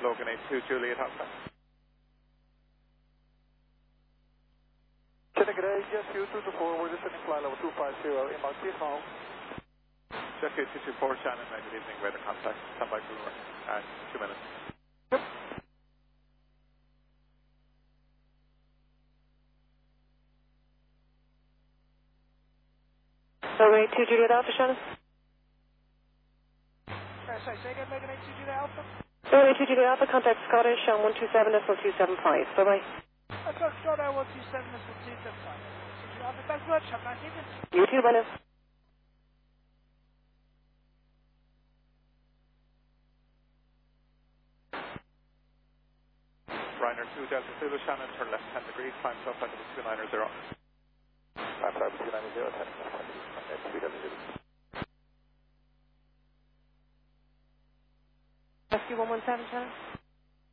Logan 82 Juliet Alpha. Good day, yes, you 2 to 4, we're descending flight level 250, inbound please now. Jet 224 Shannon, good evening, weather contact, stand by for 2 minutes. Yep. Logan 82 Juliet Alpha, Shannon. Sorry, say again, Logan 82 Juliet Alpha. Logan 82 Juliet Alpha, contact Scottish on 127.275. Bye-bye. That's right, Scottish 127.275. Thanks so much, have a nice evening. You too, bye now. Ryanair 2 Delta Zulu Shannon, turn left 10 degrees, climb to flight level 290. Climb to level 290, Rescue 117, Shannon.